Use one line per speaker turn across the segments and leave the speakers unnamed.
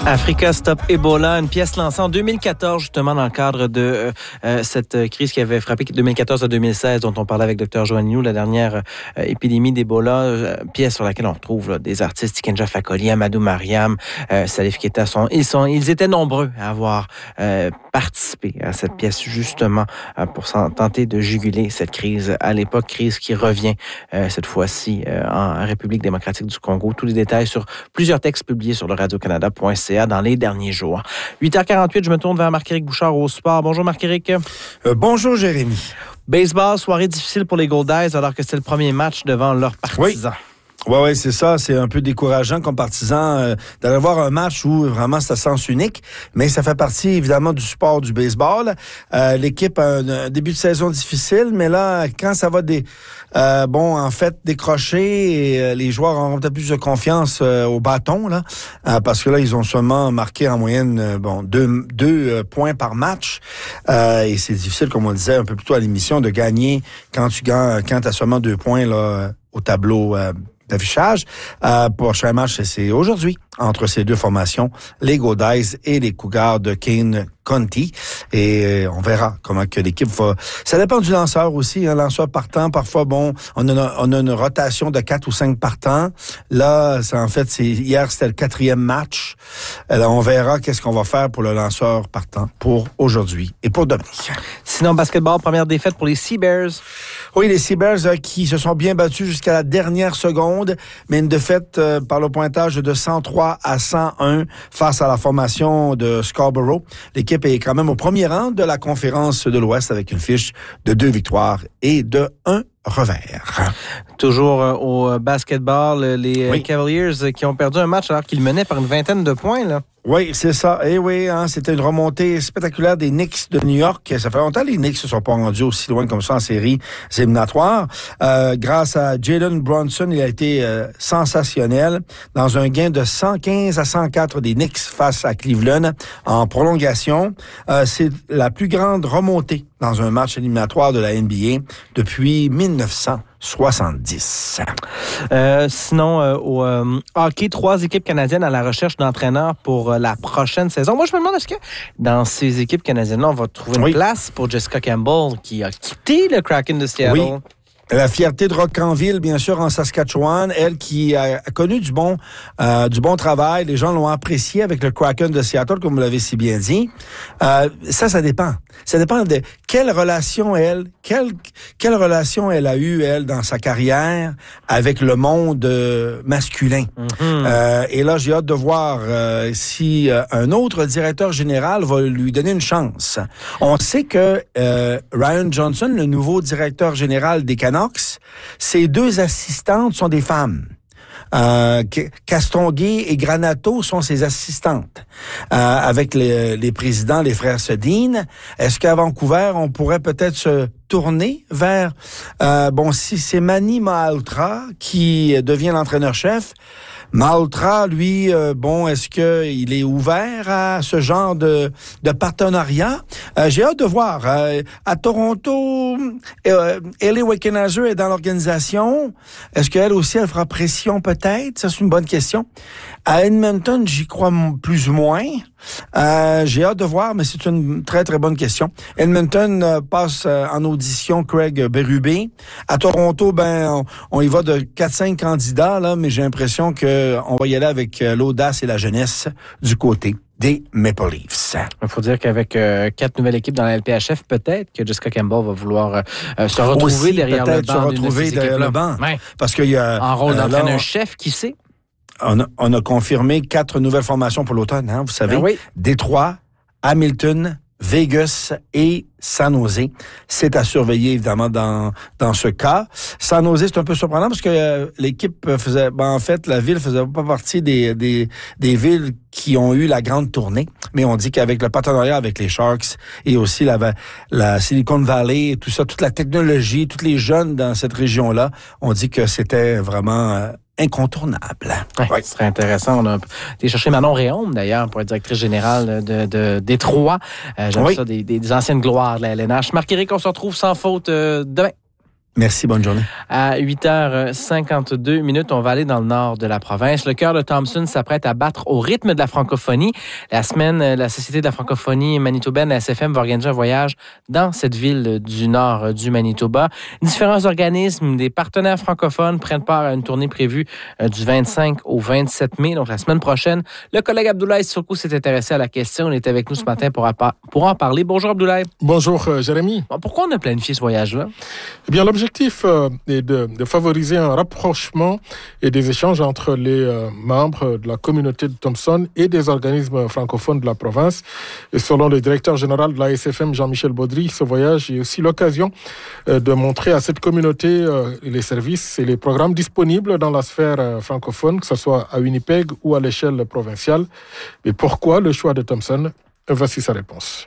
Africa Stop Ebola, une pièce lancée en 2014, justement, dans le cadre de cette crise qui avait frappé 2014 à 2016, dont on parlait avec Dr. Joanne Liu, la dernière épidémie d'Ebola, pièce sur laquelle on retrouve là, des artistes, Tikenja Fakoly, Amadou Mariam, Salif Keita. Ils étaient nombreux à avoir participé à cette pièce, justement, pour tenter de juguler cette crise à l'époque, crise qui revient cette fois-ci en République démocratique du Congo. Tous les détails sur plusieurs textes publiés sur le radiocanada.ca dans les derniers jours. 8h48, je me tourne vers Marc-Éric Bouchard au sport. Bonjour Marc-Éric.
Bonjour Jérémy.
Baseball, soirée difficile pour les Goldies alors que c'est le premier match devant leurs partisans.
Oui, c'est ça. C'est un peu décourageant comme partisan d'aller voir un match où vraiment c'est à sens unique, mais ça fait partie évidemment du sport du baseball. L'équipe a un début de saison difficile, mais là, quand ça va décrocher, et les joueurs auront peut-être plus de confiance au bâton, là, parce que là, ils ont seulement marqué en moyenne deux points par match. Et c'est difficile, comme on disait un peu plus tôt à l'émission, de gagner quand tu as seulement 2 points là au tableau d'affichage. Prochain match, c'est aujourd'hui, entre ces deux formations, les Goldies et les Cougars de Kane County. Et on verra comment que l'équipe va... Ça dépend du lanceur aussi. Un lanceur partant, parfois, on a une rotation de 4 ou 5 partants. Là, hier, c'était le 4e match. Alors, on verra qu'est-ce qu'on va faire pour le lanceur partant pour aujourd'hui et pour demain.
Sinon, basketball, première défaite pour les Sea Bears.
Oui, les Sea Bears qui se sont bien battus jusqu'à la dernière seconde, mais une défaite par le pointage de 103 à 101 face à la formation de Scarborough. L'équipe est quand même au premier rang de la conférence de l'Ouest avec une fiche de 2 victoires et de 1 revers.
Toujours au basketball, les Cavaliers qui ont perdu un match alors qu'ils menaient par une vingtaine de points, là.
Oui, c'est ça. Et oui, c'était une remontée spectaculaire des Knicks de New York. Ça fait longtemps que les Knicks ne se sont pas rendus aussi loin comme ça en série éliminatoire. Grâce à Jalen Brunson, il a été sensationnel dans un gain de 115 à 104 des Knicks face à Cleveland en prolongation. C'est la plus grande remontée dans un match éliminatoire de la NBA depuis 1970.
Sinon, au hockey, 3 équipes canadiennes à la recherche d'entraîneurs pour la prochaine saison. Moi, je me demande, est-ce que dans ces équipes canadiennes-là, on va trouver une place pour Jessica Campbell qui a quitté le Kraken de Seattle?
Oui. La fierté de Rocanville, bien sûr, en Saskatchewan, elle qui a connu du bon travail, les gens l'ont apprécié avec le Kraken de Seattle, comme vous l'avez si bien dit. Ça dépend. Ça dépend de quelle relation elle a eue, elle, dans sa carrière avec le monde masculin. Mm-hmm. Et là, j'ai hâte de voir si un autre directeur général va lui donner une chance. On sait que Ryan Johnson, le nouveau directeur général des Canucks, ses 2 assistantes sont des femmes. Castonguay et Granato sont ses assistantes. Avec les présidents, les frères Sedin, est-ce qu'à Vancouver, on pourrait peut-être se tourner vers... si c'est Manny Malhotra qui devient l'entraîneur-chef, Malhotra, lui, est-ce qu'il est ouvert à ce genre de partenariat? J'ai hâte de voir. À Toronto, Ellie Wickenheiser est dans l'organisation. Est-ce qu'elle aussi, elle fera pression peut-être? Ça, c'est une bonne question. À Edmonton, j'y crois plus ou moins. J'ai hâte de voir, mais c'est une très, très bonne question. Edmonton passe en audition Craig Berube. À Toronto, on y va de 4-5 candidats, là, mais j'ai l'impression qu'on va y aller avec l'audace et la jeunesse du côté des Maple Leafs.
Il faut dire qu'avec 4 nouvelles équipes dans la LPHF, peut-être que Jessica Campbell va vouloir se retrouver
aussi,
derrière le banc.
Le banc.
Ouais.
Parce qu'il y a...
En rôle d'entraîneur-chef, qui sait?
On a confirmé 4 nouvelles formations pour l'automne, vous savez.
Oui.
Détroit, Hamilton, Vegas et San Jose. C'est à surveiller, évidemment, dans ce cas. San Jose, c'est un peu surprenant parce que l'équipe faisait... la ville faisait pas partie des villes qui ont eu la grande tournée. Mais on dit qu'avec le partenariat avec les Sharks et aussi la Silicon Valley, tout ça, toute la technologie, tous les jeunes dans cette région-là, on dit que c'était vraiment... incontournable.
Ouais. Ce serait intéressant. On a été chercher Manon Réaume, d'ailleurs, pour être directrice générale de Détroit. J'aime ça, des anciennes gloires de la LNH. Marc-Éric, on se retrouve sans faute demain.
Merci, bonne journée.
À 8h52, on va aller dans le nord de la province. Le cœur de Thompson s'apprête à battre au rythme de la francophonie. La semaine, la Société de la francophonie manitobaine, la SFM, va organiser un voyage dans cette ville du nord du Manitoba. Différents organismes, des partenaires francophones prennent part à une tournée prévue du 25 au 27 mai, donc la semaine prochaine. Le collègue Abdoulaye Sissoko s'est intéressé à la question. Il est avec nous ce matin pour en parler. Bonjour Abdoulaye.
Bonjour Jérémy.
Bon, pourquoi on a planifié ce voyage-là?
Eh bien, l'objectif est de favoriser un rapprochement et des échanges entre les membres de la communauté de Thompson et des organismes francophones de la province. Et selon le directeur général de la SFM, Jean-Michel Baudry, ce voyage est aussi l'occasion de montrer à cette communauté les services et les programmes disponibles dans la sphère francophone, que ce soit à Winnipeg ou à l'échelle provinciale. Et pourquoi le choix de Thompson? Voici sa réponse.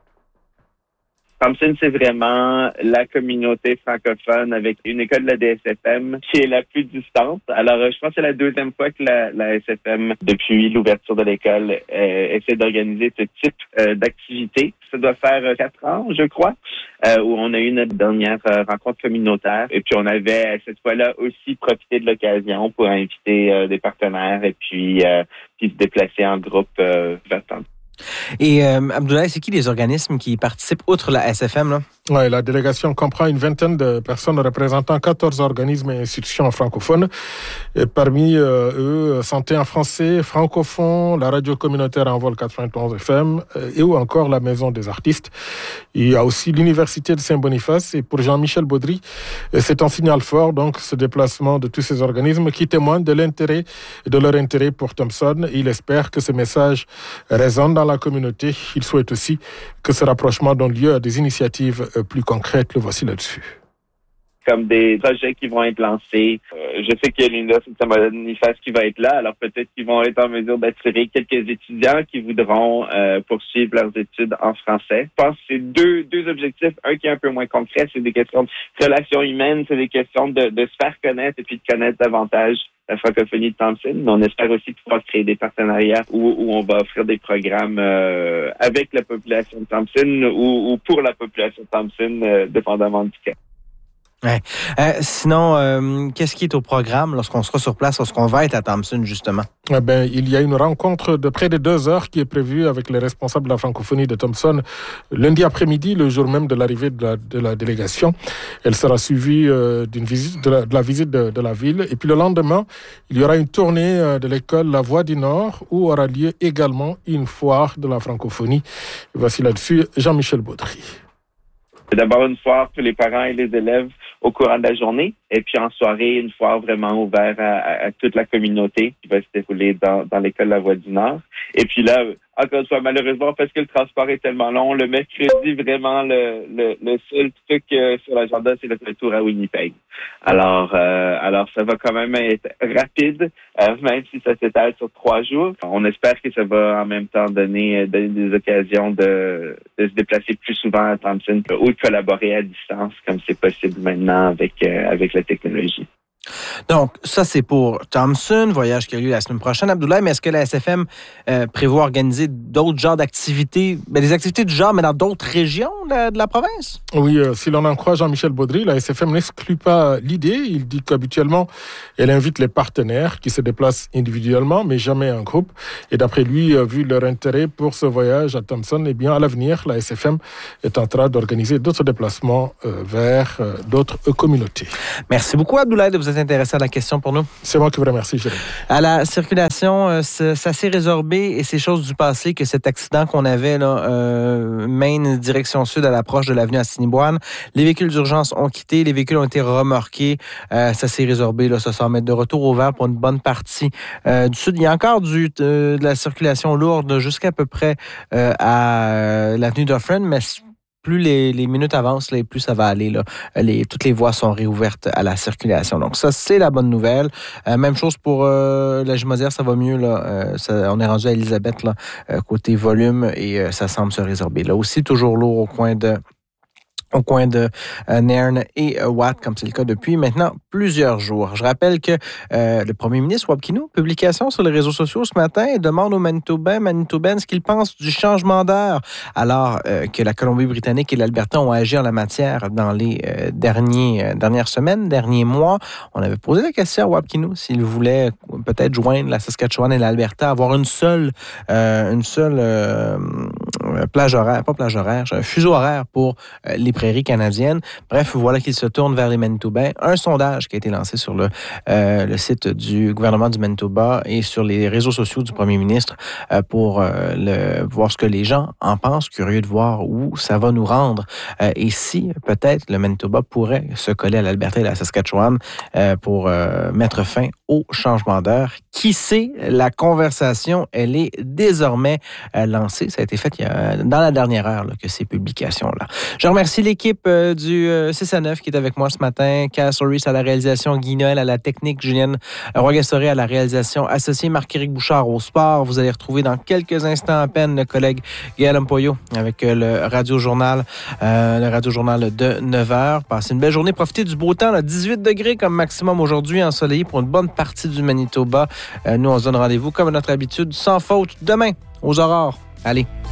Thompson, c'est vraiment la communauté francophone avec une école de la DSFM qui est la plus distante. Alors, je pense que c'est la deuxième fois que la SFM, depuis l'ouverture de l'école, essaie d'organiser ce type d'activité. Ça doit faire 4 ans, je crois, où on a eu notre dernière rencontre communautaire. Et puis, on avait, cette fois-là, aussi profité de l'occasion pour inviter des partenaires et puis se déplacer en groupe vers Thompson.
Et Abdoulaye, c'est qui les organismes qui participent outre la SFM, là?
Oui, la délégation comprend une vingtaine de personnes représentant 14 organismes et institutions francophones. Et parmi eux, Santé en français, Francophone, la radio communautaire Envol 91 FM et ou encore la Maison des artistes. Il y a aussi l'Université de Saint-Boniface. Et pour Jean-Michel Baudry, c'est un signal fort, donc, ce déplacement de tous ces organismes qui témoignent de leur intérêt pour Thompson. Il espère que ce message résonne dans la communauté. Il souhaite aussi que ce rapprochement donne lieu à des initiatives plus concrètes. Le voici là-dessus.
Comme des projets qui vont être lancés. Je sais qu'il y a l'Université de Saint-Boniface qui va être là, alors peut-être qu'ils vont être en mesure d'attirer quelques étudiants qui voudront poursuivre leurs études en français. Je pense que c'est deux objectifs. Un qui est un peu moins concret, c'est des questions de relations humaines, c'est des questions de se faire connaître et puis de connaître davantage la francophonie de Thompson. Mais on espère aussi pouvoir créer des partenariats où on va offrir des programmes avec la population de Thompson ou pour la population de Thompson, dépendamment du cas.
Ouais. Sinon, qu'est-ce qui est au programme lorsqu'on sera sur place, lorsqu'on va être à Thompson, justement?
Il y a une rencontre de près de 2 heures qui est prévue avec les responsables de la francophonie de Thompson lundi après-midi, le jour même de l'arrivée de la délégation. Elle sera suivie d'une visite de la visite de la ville. Et puis le lendemain, il y aura une tournée de l'école La Voix du Nord où aura lieu également une foire de la francophonie. Et voici là-dessus Jean-Michel Baudry.
C'est d'abord une foire pour les parents et les élèves au courant de la journée. Et puis en soirée, une foire vraiment ouverte à toute la communauté qui va se dérouler dans l'école La Voix du Nord. Et puis là, encore une fois, malheureusement, parce que le transport est tellement long, le mercredi, vraiment, le seul truc sur l'agenda, c'est le retour à Winnipeg. Alors, ça va quand même être rapide, même si ça s'étale sur 3 jours. On espère que ça va en même temps donner des occasions de se déplacer plus souvent à Thompson ou de collaborer à distance, comme c'est possible maintenant avec la technologie.
Donc, ça, c'est pour Thompson, voyage qui a lieu la semaine prochaine. Abdoulaye, mais est-ce que la SFM prévoit organiser d'autres genres d'activités, des activités du genre, mais dans d'autres régions de la province?
Oui, si l'on en croit Jean-Michel Baudry, la SFM n'exclut pas l'idée. Il dit qu'habituellement, elle invite les partenaires qui se déplacent individuellement, mais jamais en groupe. Et d'après lui, vu leur intérêt pour ce voyage à Thompson, eh bien, à l'avenir, la SFM est en train d'organiser d'autres déplacements vers d'autres communautés.
Merci beaucoup, Abdoulaye, de vous être intéressé à la question pour nous.
C'est moi qui vous remercie, Jérémy.
À la circulation, ça s'est résorbé et c'est chose du passé que cet accident qu'on avait là, Maine direction sud à l'approche de l'avenue Assiniboine, les véhicules d'urgence ont quitté, les véhicules ont été remorqués, ça s'est résorbé, là, ça s'en met de retour au vert pour une bonne partie du sud. Il y a encore de la circulation lourde jusqu'à peu près à l'avenue Dufferin, mais plus les minutes avancent, plus ça va aller. Là. Toutes les voies sont réouvertes à la circulation. Donc ça, c'est la bonne nouvelle. Même chose pour la Jumeaudière, ça va mieux. Là. On est rendu à Élisabeth, là, côté volume, et ça semble se résorber. Là aussi, toujours lourd au coin de au coin de Nairn et Watt, comme c'est le cas depuis maintenant plusieurs jours. Je rappelle que le premier ministre, Wab Kinew, publication sur les réseaux sociaux ce matin, demande aux Manitobains ce qu'ils pensent du changement d'heure, alors que la Colombie-Britannique et l'Alberta ont agi en la matière dans les dernières semaines, derniers mois. On avait posé la question à Wab Kinew s'il voulait peut-être joindre la Saskatchewan et l'Alberta, avoir une seule plage horaire, pas plage horaire, un fuseau horaire pour les prairies canadiennes. Bref, voilà qu'il se tourne vers les Manitobains. Un sondage qui a été lancé sur le site du gouvernement du Manitoba et sur les réseaux sociaux du premier ministre pour voir ce que les gens en pensent. Curieux de voir où ça va nous rendre. Et si, peut-être, le Manitoba pourrait se coller à l'Alberta et à la Saskatchewan pour mettre fin au changement d'heure. Qui sait? La conversation, elle est désormais lancée. Ça a été fait dans la dernière heure que ces publications-là. Je remercie l'équipe du 6 à 9 qui est avec moi ce matin. Cass Orris à la réalisation, Guy Noël à la technique, Julienne Roy-Gastoré à la réalisation, associé Marc-Éric Bouchard au sport. Vous allez retrouver dans quelques instants à peine le collègue Gaël Ampoyo avec le Radio-Journal de 9h. Passez une belle journée. Profitez du beau temps, là, 18 degrés comme maximum aujourd'hui, ensoleillé pour une bonne partie du Manitoba. Nous, on se donne rendez-vous comme à notre habitude, sans faute, demain, aux aurores. Allez.